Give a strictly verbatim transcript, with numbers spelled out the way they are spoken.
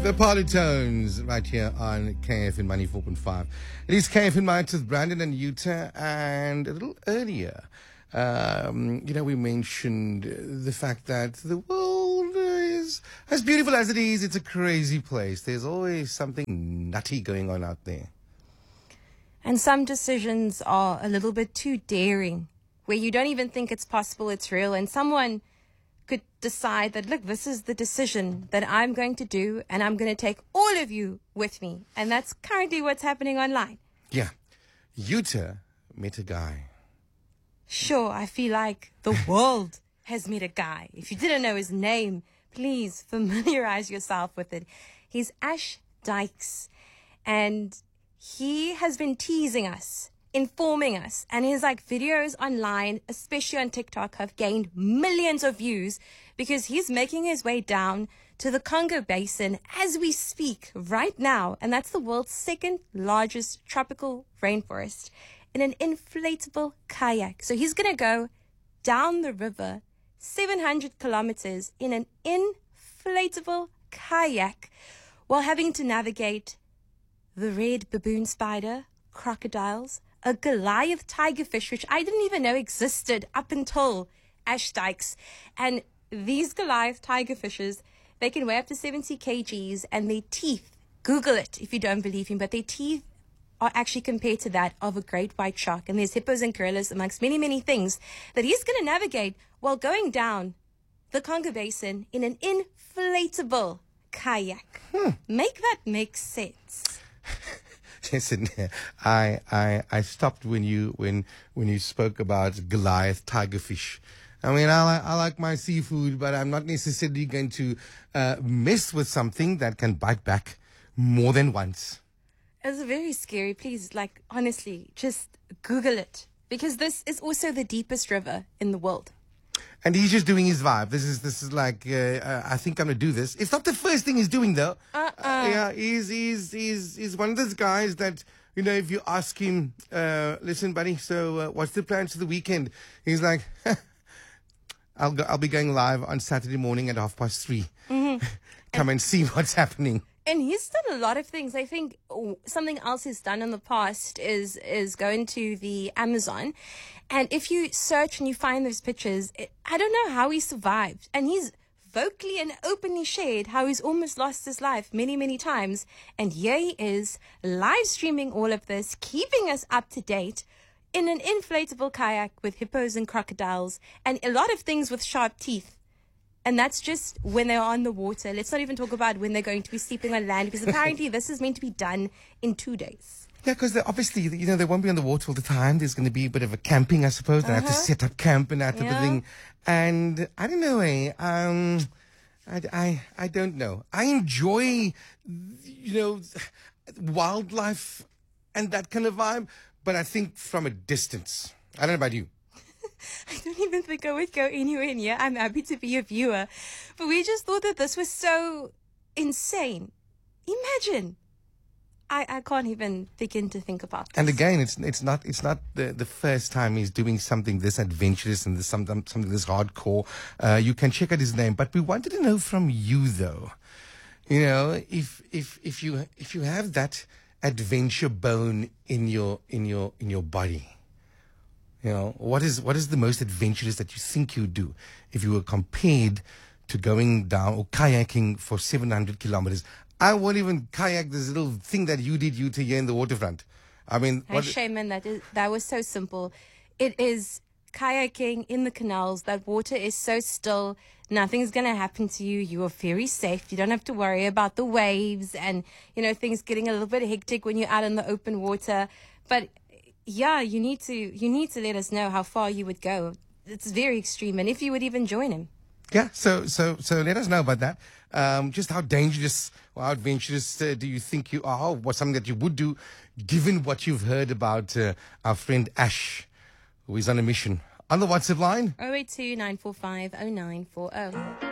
The Polytones right here on K F N ninety-four point five. It is K F N Minds with Brandon and Utah, and a little earlier, um, you know, we mentioned the fact that the world is as beautiful as it is. It's a crazy place. There's always something nutty going on out there. And some decisions are a little bit too daring, where you don't even think it's possible, it's real, and someone could decide that, look, this is the decision that I'm going to do, and I'm going to take all of you with me. And that's currently what's happening online. Yeah. Utah met a guy. Sure, I feel like the world has met a guy. If you didn't know his name, please familiarize yourself with it. He's Ash Dykes, and he has been teasing us, informing us, and his like videos online, especially on TikTok, have gained millions of views because he's making his way down to the Congo Basin as we speak right now, and that's the world's second largest tropical rainforest, in an inflatable kayak. So he's going to go down the river seven hundred kilometers in an inflatable kayak while having to navigate the red baboon spider, crocodiles, a Goliath tigerfish, which I didn't even know existed up until Ash Dykes. And these Goliath tigerfishes, they can weigh up to seventy kilograms, and their teeth, Google it if you don't believe him, but their teeth are actually compared to that of a great white shark. And there's hippos and gorillas amongst many, many things that he's going to navigate while going down the Congo Basin in an inflatable kayak. Hmm. Make that make sense. Listen, I, I, I stopped when you, when, when you spoke about Goliath tigerfish. I mean, I like, I like my seafood, but I'm not necessarily going to, uh, mess with something that can bite back more than once. It's very scary. Please, like, honestly, just Google it, because this is also the deepest river in the world. And he's just doing his vibe. This is this is like, uh, uh, I think I'm going to do this. It's not the first thing he's doing, though. Uh-uh. Uh, yeah, he's, he's, he's, he's one of those guys that, you know, if you ask him, uh, listen, buddy, so uh, what's the plans for the weekend? He's like, I'll go, I'll be going live on Saturday morning at half past three. Mm-hmm. Come and, and see what's happening. And he's done a lot of things. I think something else he's done in the past is is going to the Amazon. And if you search and you find those pictures, it, I don't know how he survived. And he's vocally and openly shared how he's almost lost his life many, many times. And here he is, live streaming all of this, keeping us up to date in an inflatable kayak with hippos and crocodiles and a lot of things with sharp teeth. And that's just when they're on the water. Let's not even talk about when they're going to be sleeping on land, because apparently this is meant to be done in two days. Yeah, because obviously, you know, they won't be on the water all the time. There's going to be a bit of a camping, I suppose. They uh-huh. have to set up camp and that type yeah. of thing. And I don't know, eh? Um, I, I, I don't know. I enjoy, you know, wildlife and that kind of vibe, but I think from a distance. I don't know about you. I don't even think I would go anywhere near. I'm happy to be a viewer. But we just thought that this was so insane. Imagine. I, I can't even begin to think about this. And again, it's it's not it's not the, the first time he's doing something this adventurous and this, something, something this hardcore. Uh, you can check out his name. But we wanted to know from you, though, you know, if if if you if you have that adventure bone in your in your in your body. You know, what is what is the most adventurous that you think you'd do if you were compared to going down or kayaking for seven hundred kilometers? I won't even kayak this little thing that you did, you to here in the waterfront. I mean, hey, Shaman, that is that was so simple. It is kayaking in the canals. That water is so still. Nothing's going to happen to you. You are very safe. You don't have to worry about the waves and, you know, things getting a little bit hectic when you're out in the open water. But yeah, you need to you need to let us know how far you would go. It's very extreme, and if you would even join him. Yeah, so so so let us know about that. Um, just how dangerous or how adventurous uh, do you think you are? What's something that you would do, given what you've heard about uh, our friend Ash, who is on a mission? On the WhatsApp line, oh eight two, nine four five, oh nine four oh.